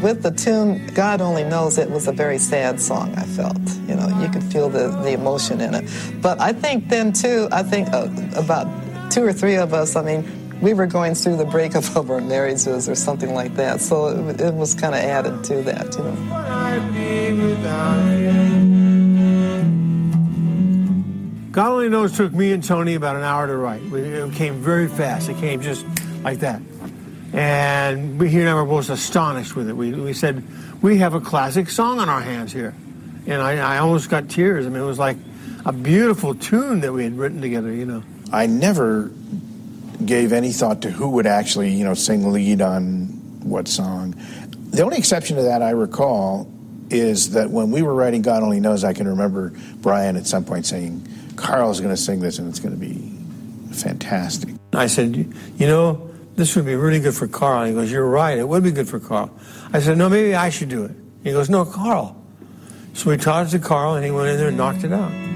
with the tune, God Only Knows, it was a very sad song, I felt. You know, you could feel the emotion in it. But I think then, too, about 2 or 3 of us, I mean, we were going through the breakup of our marriages or something like that. So it was kind of added to that, you know. God Only Knows took me and Tony about an hour to write. It came very fast. It came just like that. And he and I were both astonished with it. We said, we have a classic song on our hands here. And I almost got tears. I mean, it was like a beautiful tune that we had written together, you know. I never gave any thought to who would actually, you know, sing lead on what song. The only exception to that I recall is that when we were writing God Only Knows, I can remember Brian at some point saying, Carl's going to sing this and it's going to be fantastic. I said, you know, this would be really good for Carl. And he goes, you're right, it would be good for Carl. I said, no, maybe I should do it. He goes, no, Carl. So we taught it to Carl and he went in there and knocked it out.